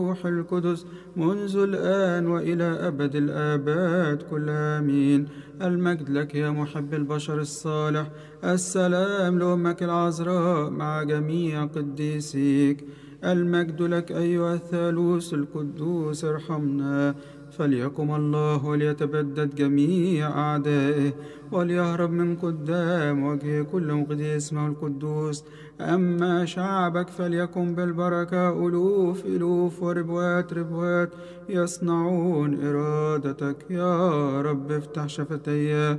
الروح القدس منذ الآن وإلى أبد الآباد كلها آمين. المجد لك يا محب البشر الصالح، السلام لأمك العذراء مع جميع قديسيك. المجد لك أيها الثالوث القدوس، ارحمنا. فليقم الله وليتبدد جميع أعدائه، وليهرب من قدام وجه كل مقدس اسمه القدوس. أما شعبك فليكن بالبركة ألوف ألوف وربوات ربوات يصنعون إرادتك. يا رب افتح شفتي